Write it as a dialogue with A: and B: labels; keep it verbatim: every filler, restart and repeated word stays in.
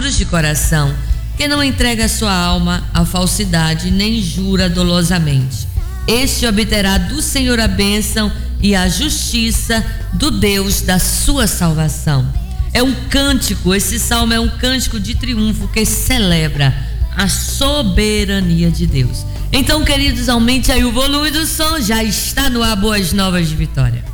A: puros de coração, que não entrega sua alma à falsidade, nem jura dolosamente. Este obterá do Senhor a bênção e a justiça do Deus da sua salvação. É um cântico, esse salmo é um cântico de triunfo que celebra a soberania de Deus. Então, queridos, aumente aí o volume do som, já está no ar Boas Novas de Vitória.